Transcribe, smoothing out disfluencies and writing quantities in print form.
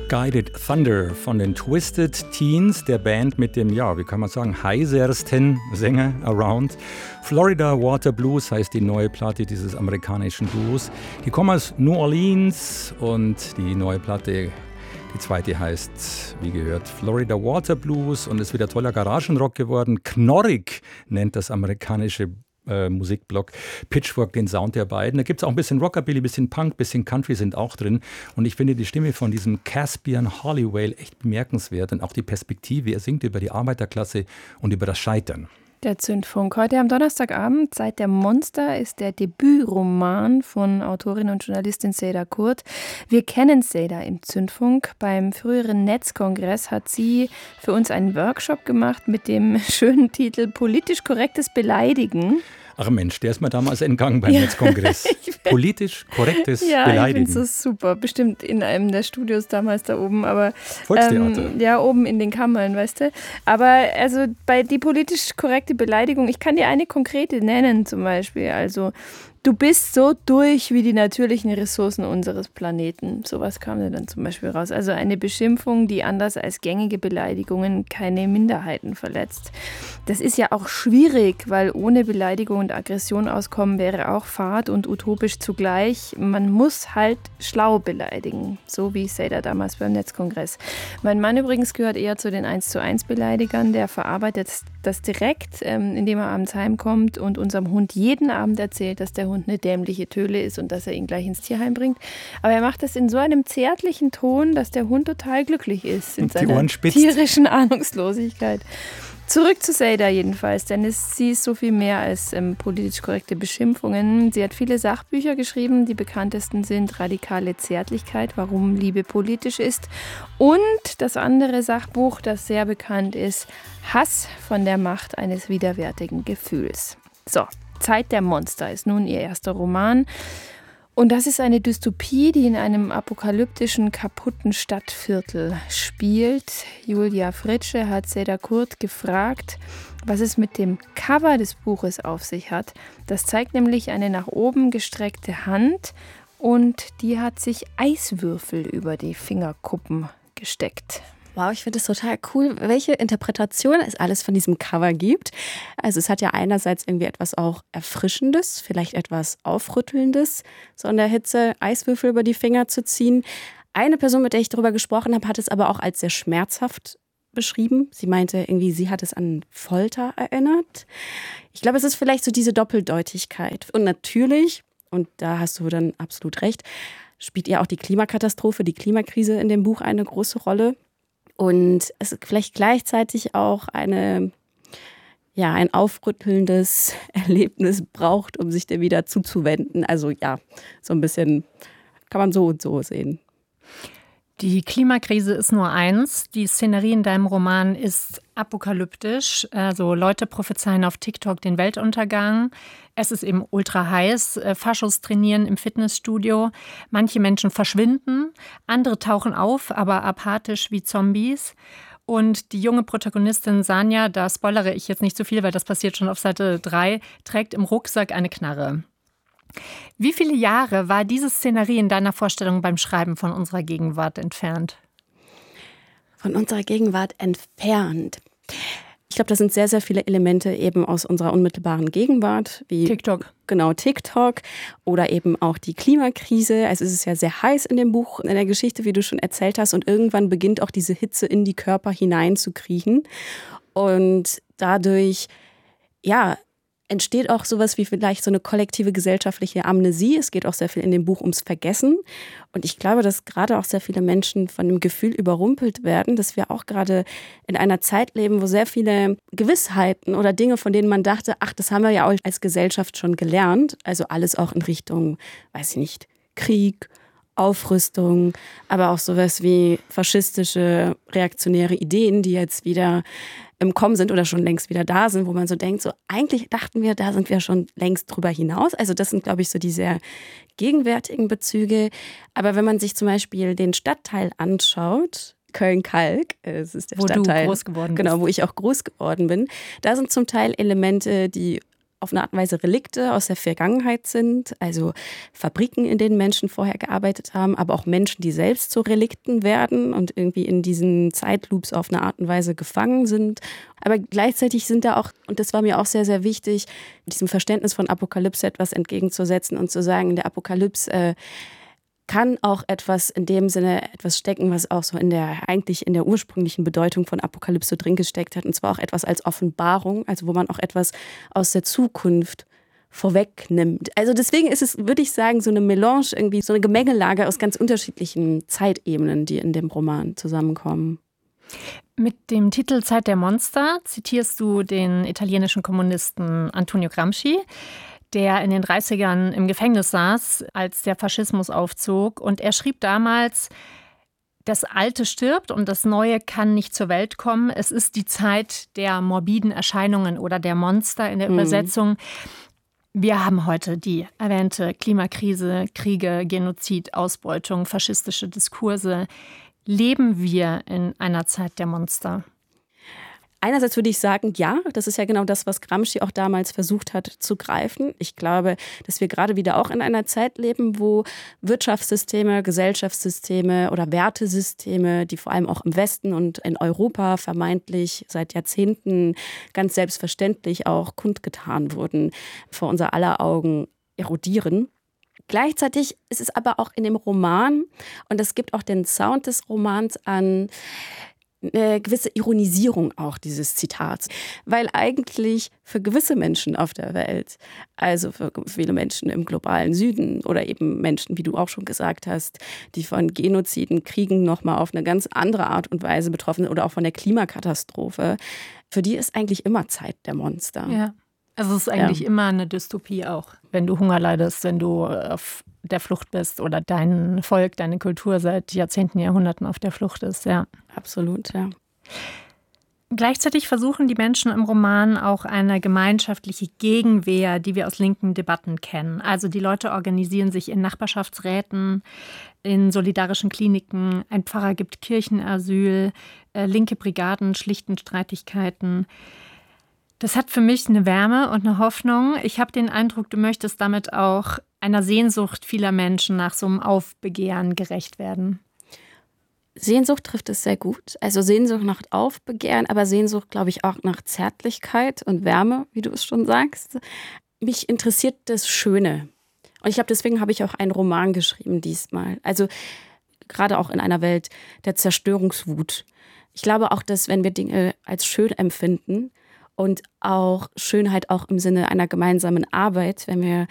Guided Thunder von den Twisted Teens, der Band mit dem, ja, wie kann man sagen, heisersten Sänger around. Florida Water Blues heißt die neue Platte dieses amerikanischen Duos. Die kommen aus New Orleans und die neue Platte, die zweite heißt, wie gehört, Florida Water Blues und ist wieder toller Garagenrock geworden. Knorrig nennt das amerikanische Musikblog Pitchfork den Sound der beiden. Da gibt es auch ein bisschen Rockabilly, ein bisschen Punk, ein bisschen Country sind auch drin. Und ich finde die Stimme von diesem Caspian Hollywell echt bemerkenswert und auch die Perspektive. Er singt über die Arbeiterklasse und über das Scheitern. Der Zündfunk. Heute am Donnerstagabend, Zeit der Monster, ist der Debütroman von Autorin und Journalistin Seda Kurt. Wir kennen Seda im Zündfunk. Beim früheren Netzkongress hat sie für uns einen Workshop gemacht mit dem schönen Titel Politisch korrektes Beleidigen. Ach Mensch, der ist mir damals entgangen beim Netzkongress. Politisch korrektes Beleidigen. Ja, ich finde das super. Bestimmt in einem der Studios damals da oben. Aber, Volkstheater. Ja, oben in den Kammern, weißt du. Aber also bei die politisch korrekte Beleidigung, ich kann dir eine konkrete nennen zum Beispiel. Also du bist so durch wie die natürlichen Ressourcen unseres Planeten. Sowas kam da dann zum Beispiel raus. Also eine Beschimpfung, die anders als gängige Beleidigungen keine Minderheiten verletzt. Das ist ja auch schwierig, weil ohne Beleidigung und Aggression auskommen wäre auch fad und utopisch zugleich. Man muss halt schlau beleidigen, so wie Seda damals beim Netzkongress. Mein Mann übrigens gehört eher zu den 1:1 Beleidigern. Der verarbeitet das direkt, indem er abends heimkommt und unserem Hund jeden Abend erzählt, dass der Hund eine dämliche Töle ist und dass er ihn gleich ins Tierheim bringt. Aber er macht das in so einem zärtlichen Ton, dass der Hund total glücklich ist in seiner tierischen Ahnungslosigkeit. Zurück zu Seda jedenfalls, denn sie ist so viel mehr als politisch korrekte Beschimpfungen. Sie hat viele Sachbücher geschrieben, die bekanntesten sind Radikale Zärtlichkeit, warum Liebe politisch ist, und das andere Sachbuch, das sehr bekannt ist, Hass von der Macht eines widerwärtigen Gefühls. So, Zeit der Monster ist nun ihr erster Roman. Und das ist eine Dystopie, die in einem apokalyptischen, kaputten Stadtviertel spielt. Julia Fritsche hat Seda Kurt gefragt, was es mit dem Cover des Buches auf sich hat. Das zeigt nämlich eine nach oben gestreckte Hand und die hat sich Eiswürfel über die Fingerkuppen gesteckt. Wow, ich finde es total cool, welche Interpretation es alles von diesem Cover gibt. Also es hat ja einerseits irgendwie etwas auch Erfrischendes, vielleicht etwas Aufrüttelndes, so in der Hitze Eiswürfel über die Finger zu ziehen. Eine Person, mit der ich darüber gesprochen habe, hat es aber auch als sehr schmerzhaft beschrieben. Sie meinte irgendwie, sie hat es an Folter erinnert. Ich glaube, es ist vielleicht so diese Doppeldeutigkeit. Und natürlich, und da hast du dann absolut recht, spielt ja auch die Klimakatastrophe, die Klimakrise in dem Buch eine große Rolle. Und es vielleicht gleichzeitig auch ein aufrüttelndes Erlebnis braucht, um sich dem wieder zuzuwenden. Also ja, so ein bisschen kann man so und so sehen. Die Klimakrise ist nur eins. Die Szenerie in deinem Roman ist apokalyptisch. Also Leute prophezeien auf TikTok den Weltuntergang. Es ist eben ultra heiß. Faschos trainieren im Fitnessstudio. Manche Menschen verschwinden, andere tauchen auf, aber apathisch wie Zombies. Und die junge Protagonistin Sanja, da spoilere ich jetzt nicht so viel, weil das passiert schon auf Seite 3, trägt im Rucksack eine Knarre. Wie viele Jahre war diese Szenerie in deiner Vorstellung beim Schreiben von unserer Gegenwart entfernt? Von unserer Gegenwart entfernt. Ich glaube, das sind sehr, sehr viele Elemente eben aus unserer unmittelbaren Gegenwart. Wie TikTok. Genau, TikTok oder eben auch die Klimakrise. Also es ist ja sehr heiß in dem Buch, in der Geschichte, wie du schon erzählt hast. Und irgendwann beginnt auch diese Hitze in die Körper hineinzukriechen. Und dadurch, ja, entsteht auch sowas wie vielleicht so eine kollektive gesellschaftliche Amnesie. Es geht auch sehr viel in dem Buch ums Vergessen. Und ich glaube, dass gerade auch sehr viele Menschen von dem Gefühl überrumpelt werden, dass wir auch gerade in einer Zeit leben, wo sehr viele Gewissheiten oder Dinge, von denen man dachte, ach, das haben wir ja auch als Gesellschaft schon gelernt. Also alles auch in Richtung, weiß ich nicht, Krieg, Aufrüstung, aber auch sowas wie faschistische, reaktionäre Ideen, die jetzt wieder im Kommen sind oder schon längst wieder da sind, wo man so denkt, so eigentlich dachten wir, da sind wir schon längst drüber hinaus. Also das sind, glaube ich, so die sehr gegenwärtigen Bezüge. Aber wenn man sich zum Beispiel den Stadtteil anschaut, Köln-Kalk, das ist der wo Stadtteil, du groß geworden bist. Genau, wo ich auch groß geworden bin, da sind zum Teil Elemente, die auf eine Art und Weise Relikte aus der Vergangenheit sind, also Fabriken, in denen Menschen vorher gearbeitet haben, aber auch Menschen, die selbst zu Relikten werden und irgendwie in diesen Zeitloops auf eine Art und Weise gefangen sind. Aber gleichzeitig sind da auch, und das war mir auch sehr, sehr wichtig, diesem Verständnis von Apokalypse etwas entgegenzusetzen und zu sagen, in der Apokalypse kann auch etwas in dem Sinne etwas stecken, was auch so eigentlich in der ursprünglichen Bedeutung von Apokalypse drin gesteckt hat. Und zwar auch etwas als Offenbarung, also wo man auch etwas aus der Zukunft vorwegnimmt. Also deswegen ist es, würde ich sagen, so eine Melange, irgendwie so eine Gemengelage aus ganz unterschiedlichen Zeitebenen, die in dem Roman zusammenkommen. Mit dem Titel Zeit der Monster zitierst du den italienischen Kommunisten Antonio Gramsci, der in den 30ern im Gefängnis saß, als der Faschismus aufzog. Und er schrieb damals, das Alte stirbt und das Neue kann nicht zur Welt kommen. Es ist die Zeit der morbiden Erscheinungen oder der Monster in der Übersetzung. Wir haben heute die erwähnte Klimakrise, Kriege, Genozid, Ausbeutung, faschistische Diskurse. Leben wir in einer Zeit der Monster? Einerseits würde ich sagen, ja, das ist ja genau das, was Gramsci auch damals versucht hat zu greifen. Ich glaube, dass wir gerade wieder auch in einer Zeit leben, wo Wirtschaftssysteme, Gesellschaftssysteme oder Wertesysteme, die vor allem auch im Westen und in Europa vermeintlich seit Jahrzehnten ganz selbstverständlich auch kundgetan wurden, vor unser aller Augen erodieren. Gleichzeitig ist es aber auch in dem Roman, und das gibt auch den Sound des Romans an, eine gewisse Ironisierung auch dieses Zitats. Weil eigentlich für gewisse Menschen auf der Welt, also für viele Menschen im globalen Süden oder eben Menschen, wie du auch schon gesagt hast, die von Genoziden, Kriegen nochmal auf eine ganz andere Art und Weise betroffen sind oder auch von der Klimakatastrophe, für die ist eigentlich immer Zeit der Monster. Ja. Also es ist eigentlich immer eine Dystopie auch, wenn du Hunger leidest, wenn du auf der Flucht bist oder dein Volk, deine Kultur seit Jahrzehnten, Jahrhunderten auf der Flucht ist, ja. Absolut, ja. Gleichzeitig versuchen die Menschen im Roman auch eine gemeinschaftliche Gegenwehr, die wir aus linken Debatten kennen. Also die Leute organisieren sich in Nachbarschaftsräten, in solidarischen Kliniken, ein Pfarrer gibt Kirchenasyl, linke Brigaden schlichten Streitigkeiten. Das hat für mich eine Wärme und eine Hoffnung. Ich habe den Eindruck, du möchtest damit auch einer Sehnsucht vieler Menschen nach so einem Aufbegehren gerecht werden. Sehnsucht trifft es sehr gut. Also Sehnsucht nach Aufbegehren, aber Sehnsucht, glaube ich, auch nach Zärtlichkeit und Wärme, wie du es schon sagst. Mich interessiert das Schöne. Und ich glaube, deswegen habe ich auch einen Roman geschrieben diesmal. Also gerade auch in einer Welt der Zerstörungswut. Ich glaube auch, dass wenn wir Dinge als schön empfinden und auch Schönheit auch im Sinne einer gemeinsamen Arbeit, wenn wir